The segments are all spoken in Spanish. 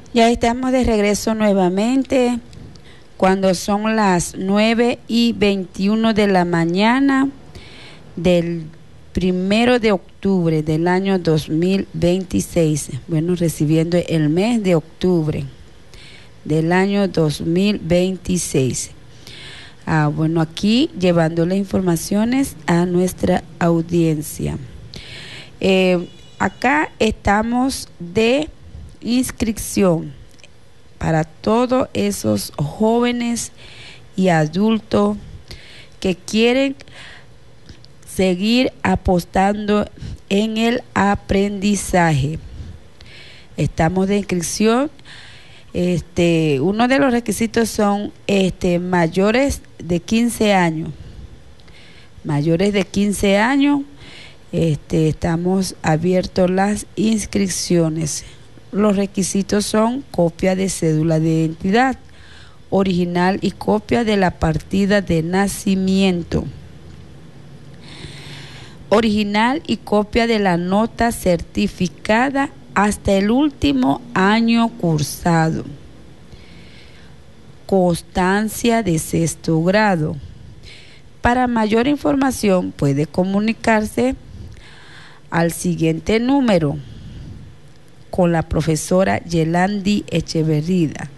Ya estamos de regreso nuevamente cuando son las 9:21 de la mañana del 1 de octubre del año 2026. Bueno, recibiendo el mes de octubre del año 2026. Bueno, aquí llevando las informaciones a nuestra audiencia. Acá estamos de inscripción para todos esos jóvenes y adultos que quieren seguir apostando en el aprendizaje. Estamos de inscripción. Uno de los requisitos son mayores de 15 años. Mayores de 15 años, estamos abiertos las inscripciones. Los requisitos son copia de cédula de identidad original y copia de la partida de nacimiento original y copia de la nota certificada hasta el último año cursado, constancia de sexto grado. Para mayor información puede comunicarse al siguiente número con la profesora Yelandi Echeverrida,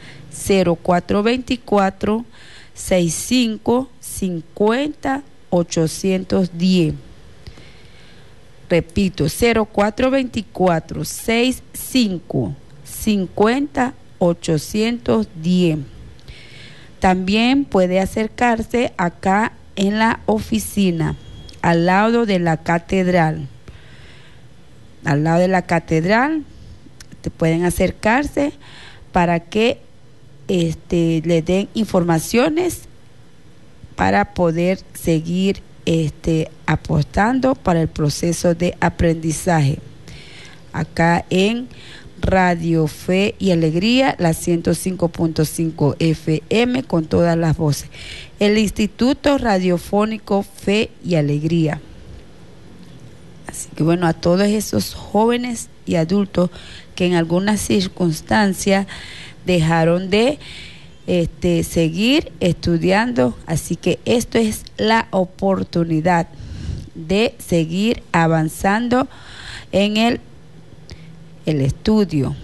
0424 65 50 810. Repito, 0424 65 50 810. También puede acercarse acá en la oficina, al lado de la catedral. Al lado de la catedral, te pueden acercarse para que le den informaciones para poder seguir apostando para el proceso de aprendizaje. Acá en Radio Fe y Alegría, la 105.5 FM con todas las voces. El Instituto Radiofónico Fe y Alegría. Así que bueno, a todos esos jóvenes y adultos que en algunas circunstancias dejaron de seguir estudiando, así que esto es la oportunidad de seguir avanzando en el estudio,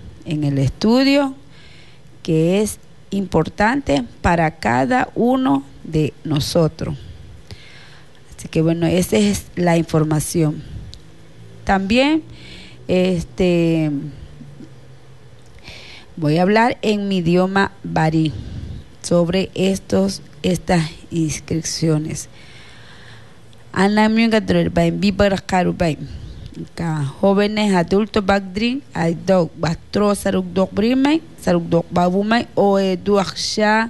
que es importante para cada uno de nosotros. Así que bueno, esa es la información. También voy a hablar en mi idioma barí sobre estas inscripciones. Jóvenes adultos bagdrin ay dog batro saruk dog brimay saruk dog babumay o duaksha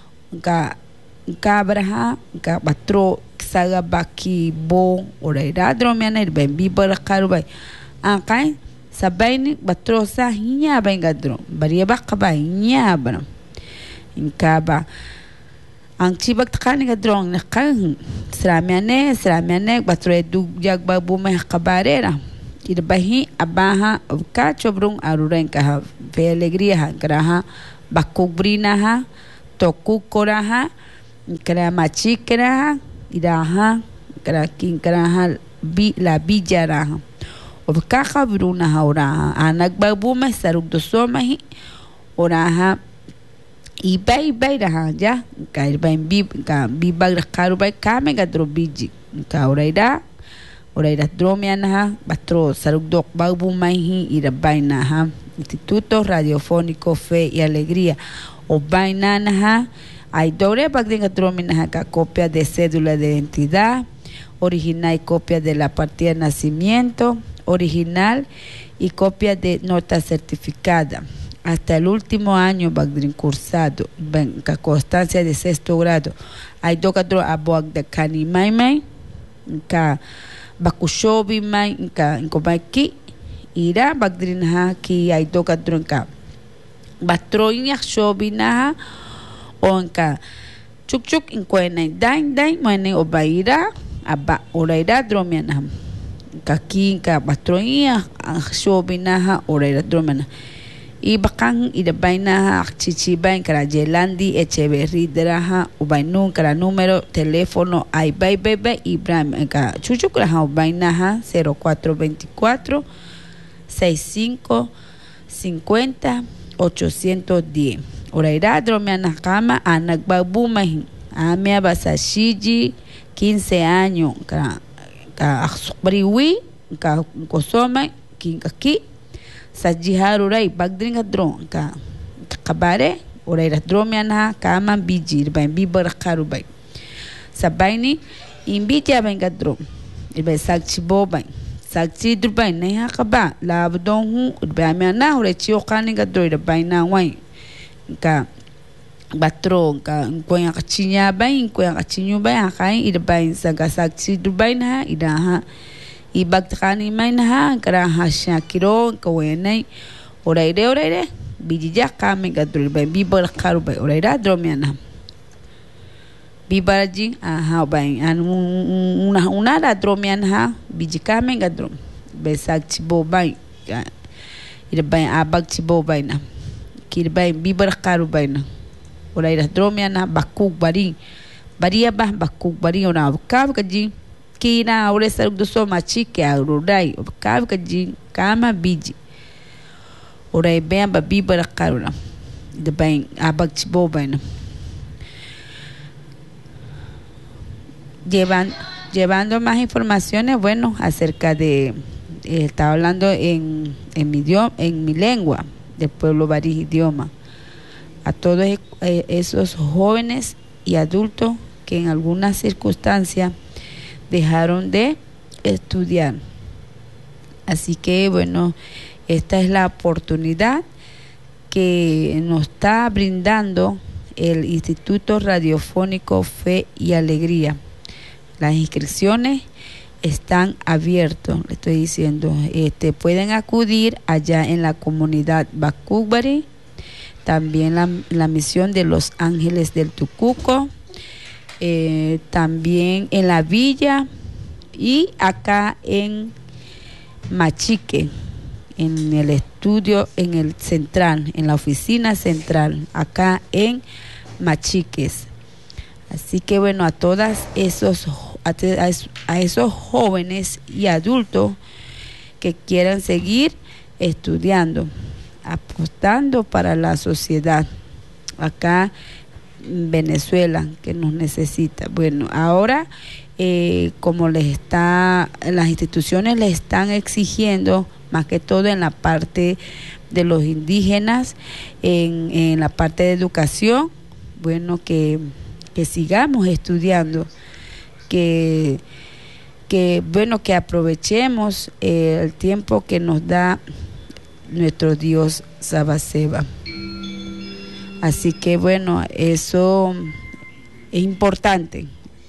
kabraha ka batro saga baki bo oraira dromiana ben bibarakarbay akay sabay ni batro sa hinya bengadro bariya bakabay nya bana inkaba ang chibak takani gadrong nakang sramiane batro du jag babu meh kabarera irbahi abaha ka chobrung aruren ka fe alegria ha graha bakubrina ha toku koraha kra machikra iraha kra kin kraha bi la bijara obkaha bruna ha ora anak babu meh saruk dosomahi oraha ibay raha ya kair bain bibag rakaru bay kame gadro biji ka oraira dromiana ha batro saruk dok babu maihi ira baina ha Instituto Radiofónico Fe y Alegría o baina ha hay dore bagdinga dromina ha ka copia de cédula de identidad original y copia de la partida de nacimiento original y copia de nota certificada hasta el último año bagdrin cursado ka constancia de sexto grado hay dokadro aboag de kani mai ka bakushobi mai ka inkobaki ira bagdrin ha ki hay dokadro ka batroinya shobi na o ka chuk inkwena dain mane obaira aba oraira dromiana ka ki ka batroinya shobi na oraira dromiana Ibakan idabaina chichibain kara Yelandi Echeverry draha ubainun kara número teléfono ay bebe Ibrahim ka chuchukraha ubainaha 0424 65 50 810 oraira dromiana kama anagbabumahin amia basashiji 15 años ka akhbriwi ka kosoma kinkaki sajiharurai bagdringa dron ka kabare oraira dromiana kama bijir bain bibar karubai sabaini imbija benga dron ibai sakchibo bain sakchi durbai neha kaba labdon hu urbaimiana ore chiokani ga dro bain na wai ka batro ka koya kachinya bain koya kachinyu bain kai ibai saga sakchi durbai na idaha ibagtkani mainha kara hashakiro kawenai oraire bijija kame gadrul bai bibar karubai oraira dromiana bibaraji aha bai una da dromiana bijikame gadrum besak bo bai ida bai abag bo bai na kir bai bibar karubai na oraira dromiana bakuk bari bah bakuk bari ona kav kaji kina ore saruk do so machike arurai kav kaji kama biji orai bem ba bibar karuna de bem abak chibo bem llevando más informaciones bueno acerca de estaba hablando en mi idioma, en mi lengua del pueblo Bari idioma a todos esos jóvenes y adultos que en algunas circunstancias dejaron de estudiar. Así que bueno, esta es la oportunidad que nos está brindando el Instituto Radiofónico Fe y Alegría. Las inscripciones están abiertas, le estoy diciendo, pueden acudir allá en la comunidad Bacúbari, también la misión de Los Ángeles del Tucuco, también en la villa y acá en Machique, en el estudio, en el central, en la oficina central, acá en Machiques. Así que bueno, a esos jóvenes y adultos que quieran seguir estudiando, apostando para la sociedad acá Venezuela que nos necesita. Bueno, ahora como las instituciones les están exigiendo más que todo en la parte de los indígenas, en la parte de educación, bueno, que sigamos estudiando, que bueno, que aprovechemos el tiempo que nos da nuestro Dios Sabaseba. Así que bueno, eso es importante.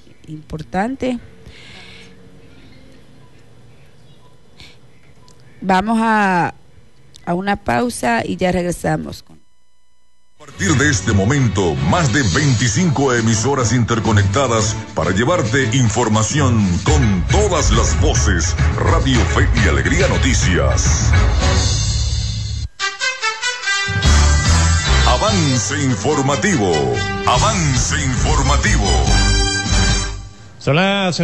Vamos a una pausa y ya regresamos. A partir de este momento, más de 25 emisoras interconectadas para llevarte información con todas las voces. Radio Fe y Alegría Noticias. Avance informativo. Son las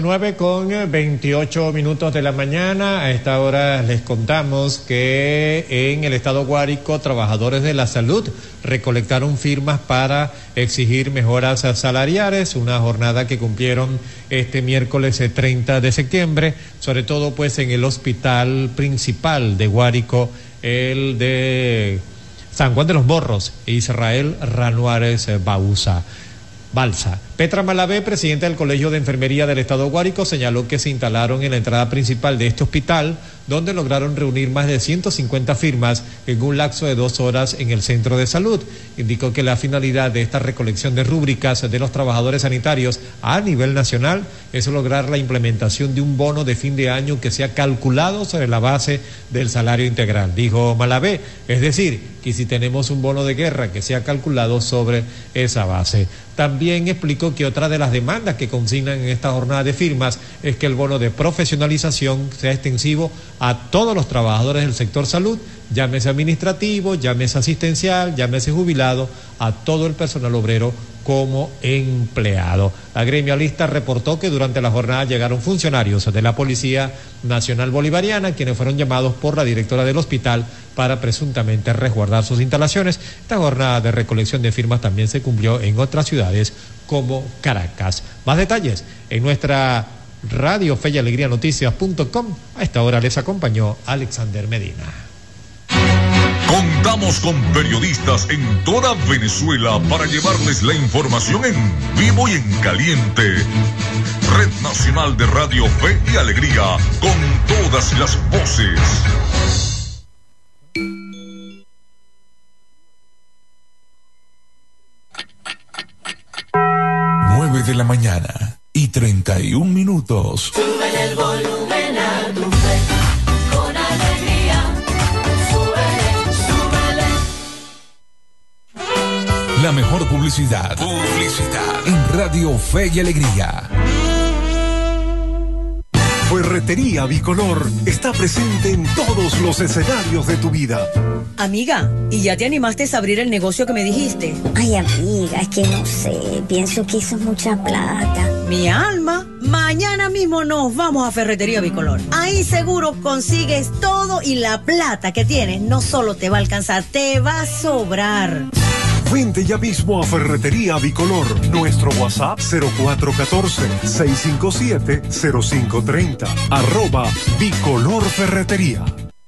9:28 de la mañana. A esta hora les contamos que en el estado Guárico, trabajadores de la salud recolectaron firmas para exigir mejoras salariales, una jornada que cumplieron este miércoles 30 de septiembre, sobre todo pues en el hospital principal de Guárico, el de San Juan de los Morros, Israel Ranuárez Balsa. Petra Malavé, presidenta del Colegio de Enfermería del Estado Guárico, señaló que se instalaron en la entrada principal de este hospital, donde lograron reunir más de 150 firmas en un lapso de 2 horas en el centro de salud. Indicó que la finalidad de esta recolección de rúbricas de los trabajadores sanitarios a nivel nacional es lograr la implementación de un bono de fin de año que sea calculado sobre la base del salario integral. Dijo Malavé, es decir, que si tenemos un bono de guerra que sea calculado sobre esa base. También explicó digo que otra de las demandas que consignan en esta jornada de firmas es que el bono de profesionalización sea extensivo a todos los trabajadores del sector salud, llámese administrativo, llámese asistencial, llámese jubilado, a todo el personal obrero como empleado. La gremialista reportó que durante la jornada llegaron funcionarios de la Policía Nacional Bolivariana, quienes fueron llamados por la directora del hospital para presuntamente resguardar sus instalaciones. Esta jornada de recolección de firmas también se cumplió en otras ciudades como Caracas. Más detalles en nuestra radio Fe y Alegría Noticias.com. A esta hora les acompañó Alexander Medina. Contamos con periodistas en toda Venezuela para llevarles la información en vivo y en caliente. Red Nacional de Radio Fe y Alegría, con todas las voces. 9 de la mañana y 31 minutos. Sube el volumen a tu fe, con alegría. La mejor publicidad en Radio Fe y Alegría. Ferretería Bicolor está presente en todos los escenarios de tu vida. Amiga, ¿y ya te animaste a abrir el negocio que me dijiste? Ay, amiga, es que no sé, pienso que eso es mucha plata. Mi alma, mañana mismo nos vamos a Ferretería Bicolor. Ahí seguro consigues todo y la plata que tienes no solo te va a alcanzar, te va a sobrar. Vente ya mismo a Ferretería Bicolor. Nuestro WhatsApp 0414-657-0530. @Bicolor Ferretería.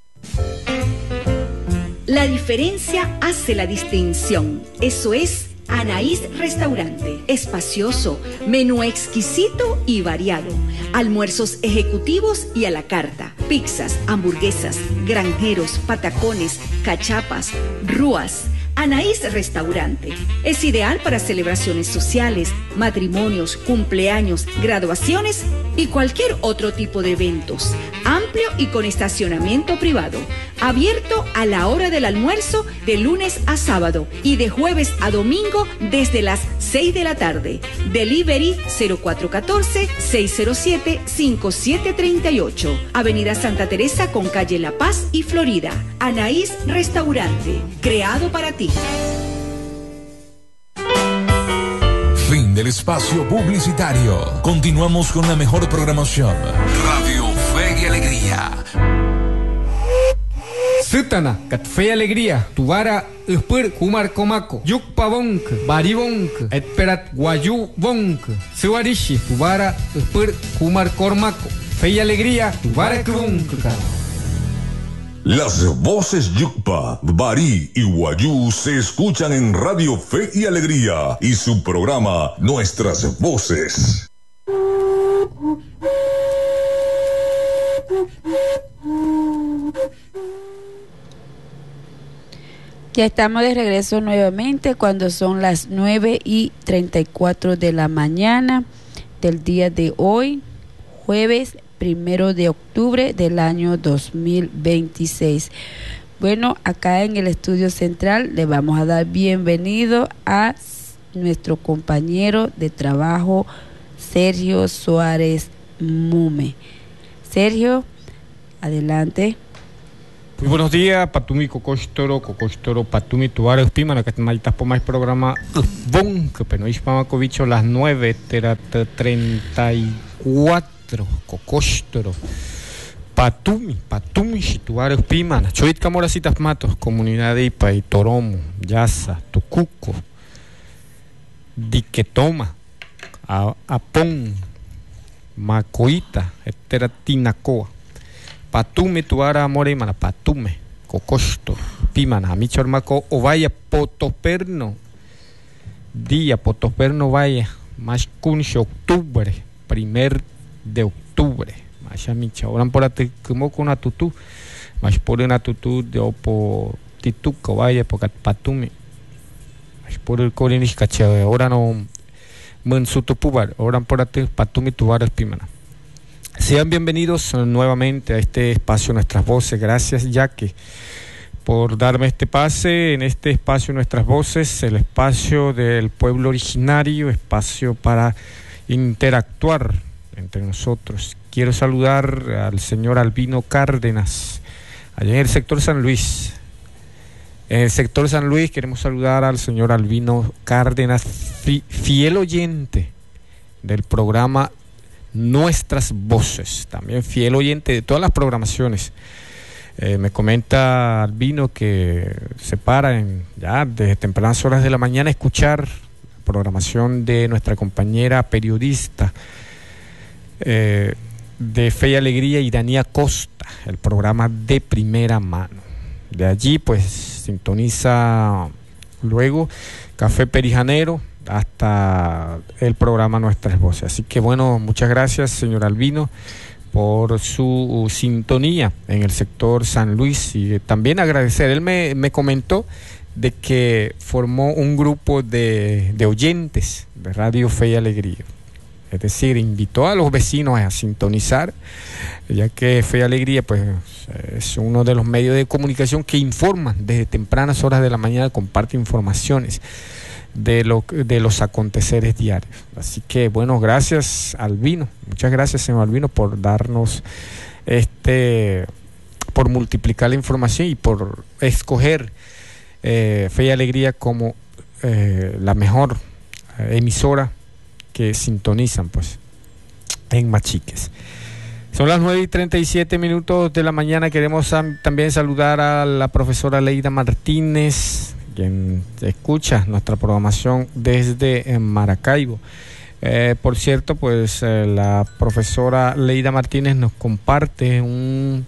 La diferencia hace la distinción. Eso es Anaís Restaurante. Espacioso, menú exquisito y variado. Almuerzos ejecutivos y a la carta. Pizzas, hamburguesas, granjeros, patacones, cachapas, rúas. Anaís Restaurante es ideal para celebraciones sociales, matrimonios, cumpleaños, graduaciones y cualquier otro tipo de eventos. Amplio y con estacionamiento privado. Abierto a la hora del almuerzo de lunes a sábado y de jueves a domingo desde las 6 de la tarde. Delivery 0414-607-5738. Avenida Santa Teresa con calle La Paz y Florida. Anaís Restaurante, creado para ti. Fin del espacio publicitario. Continuamos con la mejor programación. Radio Fe y Alegría. Sutana, kat Fe y Alegría, Tuvara, Uspur, Kumar Komako, Yukpa Bonk, Baribonk, Etperat Guayu Bonk, Suarishi, Tuvara, Uspur, Kumar Kormako, Fe y Alegría, Tuvara Kubonk. Las voces Yukpa, Barí y Guayú se escuchan en Radio Fe y Alegría y su programa Nuestras Voces. Ya estamos de regreso nuevamente cuando son las 9:34 de la mañana del día de hoy, jueves 1 de octubre del año 2026. Bueno, acá en el estudio central le vamos a dar bienvenido a nuestro compañero de trabajo, Sergio Suárez Mume. Sergio, adelante. Muy buenos días, Patumi Cocostoro, Patumi Tuara Espima, que maltas por más programa Bonk, pero Ispamacovicho las 9:34, Cocostoro, Patumi, Tuara Espima, Choit Camorasitas Matos, Comunidad de Ipa y Toromo, Yasa, Tucuco, Diquetoma, Apón, Macoita, Tinacoa. Patume tuara moremana, patume, cocosto, pimana, michormaco, o vaya potosperno, día potosperno vaya, más cuncho octubre, 1 de octubre, más a micha, oran por ate, como con una tutú, más por una tutú de opo tituco vaya, porque patume, más por el corinish caché, ahora no, mensuto pubar, oran por ate, patume tuara pimana. Sean bienvenidos nuevamente a este espacio Nuestras Voces. Gracias, ya que por darme este pase en este espacio Nuestras Voces, el espacio del pueblo originario, espacio para interactuar entre nosotros. Quiero saludar al señor Albino Cárdenas, allá en el sector San Luis. En el sector San Luis queremos saludar al señor Albino Cárdenas, fiel oyente del programa Nuestras Voces, también fiel oyente de todas las programaciones. Me comenta Albino que se para ya desde tempranas horas de la mañana a escuchar la programación de nuestra compañera periodista de Fe y Alegría, Iranía Costa, el programa de primera mano. De allí pues sintoniza luego Café Perijanero hasta el programa Nuestras Voces. Así que bueno, muchas gracias señor Albino por su sintonía en el sector San Luis, y también agradecer, él me comentó de que formó un grupo de oyentes de Radio Fe y Alegría, es decir, invitó a los vecinos a sintonizar, ya que Fe y Alegría pues es uno de los medios de comunicación que informan desde tempranas horas de la mañana, comparte informaciones de los aconteceres diarios. Así que bueno, gracias Albino, muchas gracias señor Albino por darnos por multiplicar la información y por escoger Fe y Alegría como la mejor emisora que sintonizan pues en Machiques. Son las 9:37 de la mañana. Queremos también saludar a la profesora Leida Martínez, quien escucha nuestra programación desde Maracaibo. Por cierto, pues la profesora Leida Martínez nos comparte un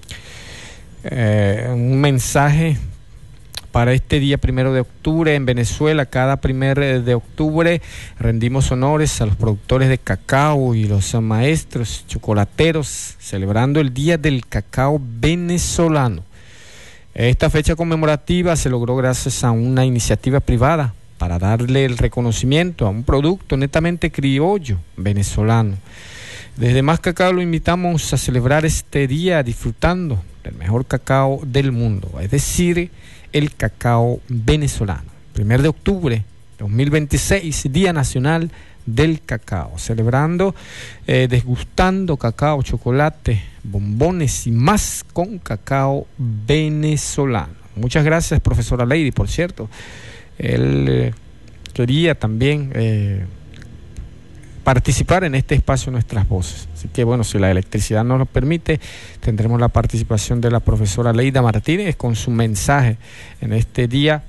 mensaje para este día 1 de octubre en Venezuela. Cada 1 de octubre rendimos honores a los productores de cacao y los maestros chocolateros, celebrando el Día del Cacao Venezolano. Esta fecha conmemorativa se logró gracias a una iniciativa privada para darle el reconocimiento a un producto netamente criollo venezolano. Desde Más Cacao lo invitamos a celebrar este día disfrutando del mejor cacao del mundo, es decir, el cacao venezolano. 1 de octubre 2026, Día Nacional del Cacao, celebrando, degustando cacao, chocolate, bombones y más con cacao venezolano. Muchas gracias, profesora Lady. Por cierto, él quería también participar en este espacio Nuestras Voces. Así que bueno, si la electricidad nos lo permite, tendremos la participación de la profesora Leida Martínez con su mensaje en este día,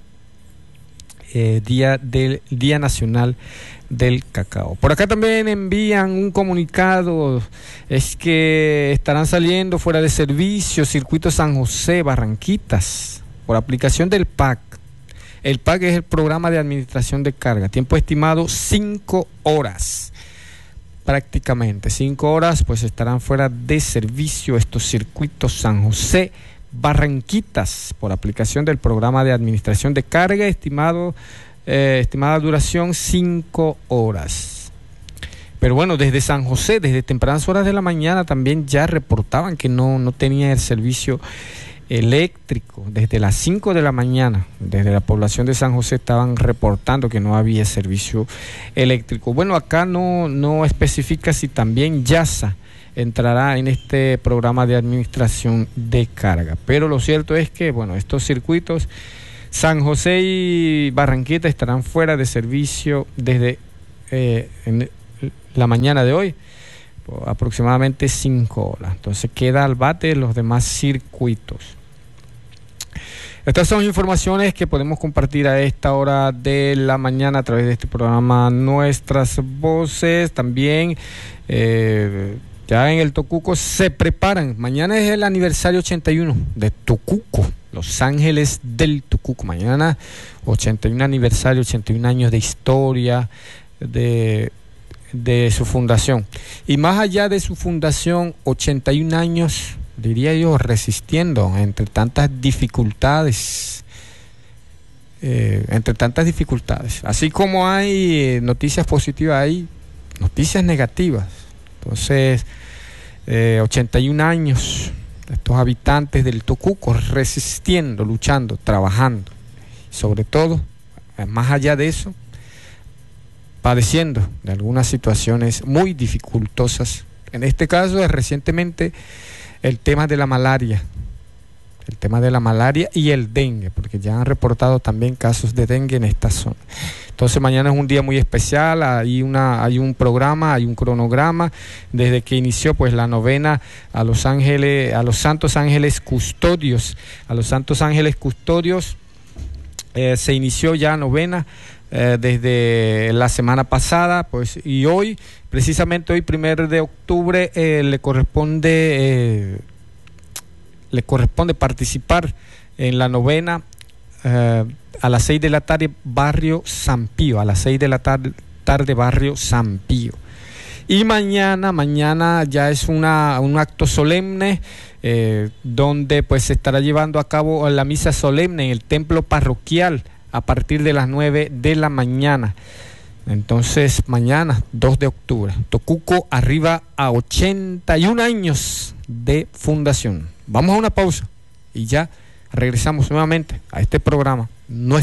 Día Nacional del Cacao. Por acá también envían un comunicado, es que estarán saliendo fuera de servicio Circuito San José, Barranquitas, por aplicación del PAC. El PAC es el Programa de Administración de Carga, tiempo estimado 5 horas. Prácticamente 5 horas, pues estarán fuera de servicio estos circuitos San José, Barranquitas, por aplicación del programa de administración de carga, estimada duración 5 horas. Pero bueno, desde San José, desde tempranas horas de la mañana también ya reportaban que no tenía el servicio eléctrico. Desde las 5 de la mañana, desde la población de San José estaban reportando que no había servicio eléctrico. Bueno, acá no especifica si también Yasa entrará en este programa de administración de carga, pero lo cierto es que bueno, estos circuitos San José y Barranquita estarán fuera de servicio desde en la mañana de hoy, aproximadamente 5 horas. Entonces queda al bate los demás circuitos. Estas son informaciones que podemos compartir a esta hora de la mañana a través de este programa Nuestras Voces. También ya en el Tocuco se preparan. Mañana es el aniversario 81 de Tocuco, Los Ángeles del Tocuco. Mañana 81 aniversario, 81 años de historia de su fundación. Y más allá de su fundación, 81 años, diría yo, resistiendo entre tantas dificultades. Así como hay noticias positivas, hay noticias negativas. Entonces, 81 años estos habitantes del Tocuco resistiendo, luchando, trabajando, sobre todo, más allá de eso, padeciendo de algunas situaciones muy dificultosas. En este caso, recientemente, el tema de la malaria y el dengue, porque ya han reportado también casos de dengue en esta zona. Entonces mañana es un día muy especial, hay un programa, hay un cronograma, desde que inició pues la novena a los Santos Ángeles Custodios. Se inició ya novena desde la semana pasada, pues, y hoy, precisamente hoy, 1 de octubre, le corresponde participar en la novena a las 6 de la tarde, barrio San Pío, barrio San Pío. Y mañana ya es un acto solemne, donde pues se estará llevando a cabo la misa solemne en el templo parroquial a partir de las 9 de la mañana. Entonces mañana, 2 de octubre, Tocuco arriba a 81 años de fundación. Vamos a una pausa y ya regresamos nuevamente a este programa.